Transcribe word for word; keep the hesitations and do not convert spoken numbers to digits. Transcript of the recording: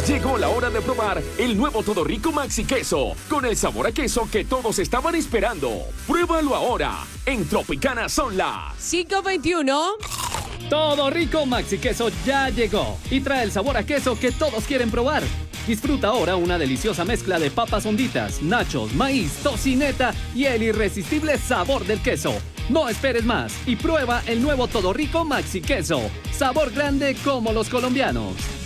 Llegó la hora de probar el nuevo Todo Rico Maxi Queso, con el sabor a queso que todos estaban esperando. Pruébalo ahora. En Tropicana son las cinco veintiuno. Todo Rico Maxi Queso ya llegó y trae el sabor a queso que todos quieren probar. Disfruta ahora una deliciosa mezcla de papas honditas, nachos, maíz, tocineta y el irresistible sabor del queso. No esperes más y prueba el nuevo Todo Rico Maxi Queso. Sabor grande como los colombianos.